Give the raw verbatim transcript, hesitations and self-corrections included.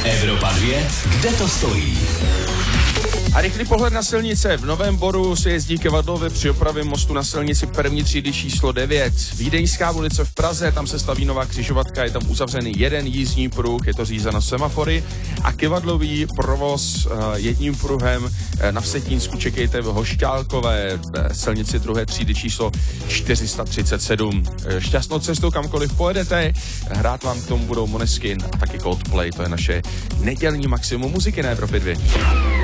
Evropa dva, kde to stojí? A rychlý pohled na silnice. V Novém Boru se jezdí ke Vadlově při opravě mostu na silnici první třídy číslo devět. Vídeňská ulice v Praze, tam se staví nová křižovatka, je tam uzavřený jeden jízdní pruh, je to řízeno semafory a ke Vadlový provoz uh, jedním pruhem uh, na Vsetínsku čekejte v Hošťálkové uh, silnici druhé třídy číslo čtyři sta třicet sedm. Uh, šťastnou cestou kamkoliv pojedete, hrát vám k tomu budou Måneskin a taky Coldplay, to je naše nedělní maximum muziky na Evropě dva.